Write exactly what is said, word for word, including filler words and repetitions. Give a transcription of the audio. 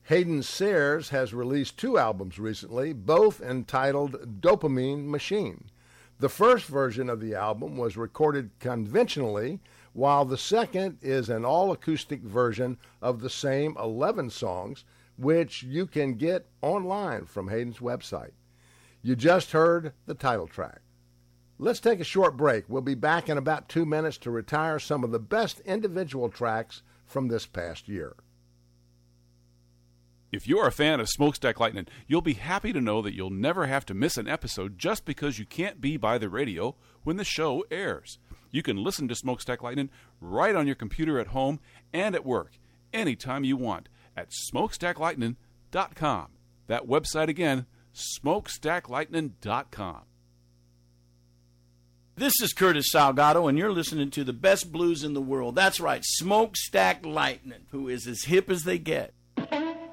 Hayden Sears has released two albums recently, both entitled Dopamine Machine. The first version of the album was recorded conventionally, while the second is an all-acoustic version of the same eleven songs, which you can get online from Hayden's website. You just heard the title track. Let's take a short break. We'll be back in about two minutes to retire some of the best individual tracks from this past year. If you're a fan of Smokestack Lightning, you'll be happy to know that you'll never have to miss an episode just because you can't be by the radio when the show airs. You can listen to Smokestack Lightning right on your computer at home and at work, anytime you want, at smokestack lightning dot com. That website again, smokestack lightning dot com. This is Curtis Salgado, and you're listening to the best blues in the world. That's right, Smokestack Lightning, who is as hip as they get.